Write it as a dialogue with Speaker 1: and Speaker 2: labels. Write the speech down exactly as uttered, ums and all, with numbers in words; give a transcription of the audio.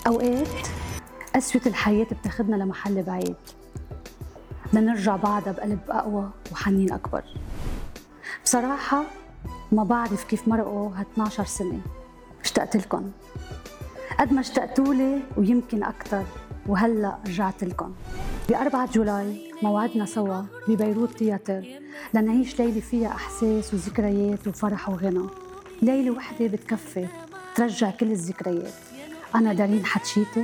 Speaker 1: أوقات قسوة الحياة بتاخدنا لمحل بعيد، بدنا نرجع بعدها بقلب أقوى وحنين أكبر. بصراحة ما بعرف كيف مرقوا هاثناشر سنة، اشتقت لكم قد ما اشتقتولي ويمكن أكتر، وهلأ رجعت لكم. بأربعة جولاي موعدنا سوا ببيروت تياتر لنعيش ليلة فيها أحساس وذكريات وفرح وغنى. ليلة وحدة بتكفي ترجع كل الذكريات. أنا دارين حتشيتي،